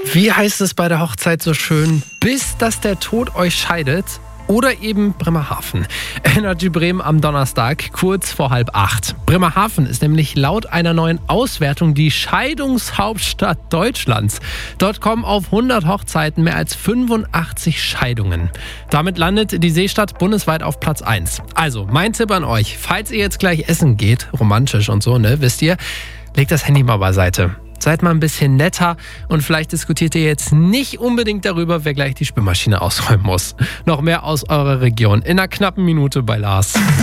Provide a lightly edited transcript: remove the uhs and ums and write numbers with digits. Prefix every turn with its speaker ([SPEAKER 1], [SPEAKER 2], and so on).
[SPEAKER 1] Wie heißt es bei der Hochzeit so schön? Bis dass der Tod euch scheidet. Oder eben Bremerhaven. Energy Bremen am Donnerstag, kurz vor 7:30. Bremerhaven ist nämlich laut einer neuen Auswertung die Scheidungshauptstadt Deutschlands. Dort kommen auf 100 Hochzeiten mehr als 85 Scheidungen. Damit landet die Seestadt bundesweit auf Platz 1. Also, mein Tipp an euch, falls ihr jetzt gleich essen geht, romantisch und so, wisst ihr, legt das Handy mal beiseite. Seid mal ein bisschen netter und vielleicht diskutiert ihr jetzt nicht unbedingt darüber, wer gleich die Spülmaschine ausräumen muss. Noch mehr aus eurer Region in einer knappen Minute bei Lars.